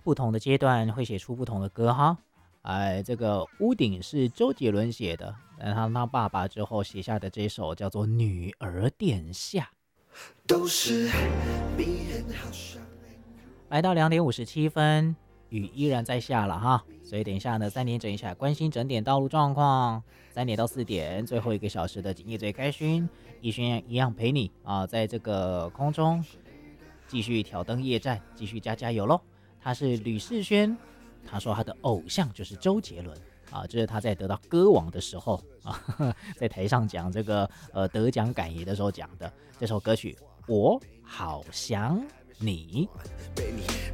不同的阶段会写出不同的歌哈。这个屋顶是周杰伦写的，但他当爸爸之后写下的这首叫做《女儿殿下》。都是比很好上来到2:57，雨依然在下了哈，所以等一下呢，3点整一下关心整点道路状况，3点到4点最后1个小时的今夜最开勋，逸轩一样陪你啊，在这个空中继续挑灯夜战，继续加油咯。他是吕士轩，他说他的偶像就是周杰伦啊，这是他在得到歌王的时候啊，在台上讲这个得奖感言的时候讲的这首歌曲《我好想你》。